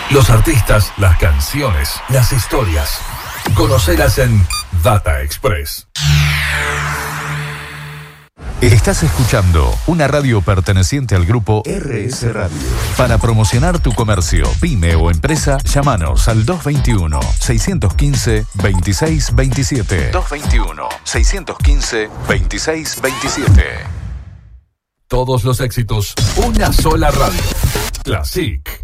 Los artistas, las canciones, las historias. Conocelas en Data Express. Estás escuchando una radio perteneciente al grupo RS Radio. Para promocionar tu comercio, pyme o empresa, llámanos al 221-615-2627. 221-615-2627. Todos los éxitos, una sola radio. Classic.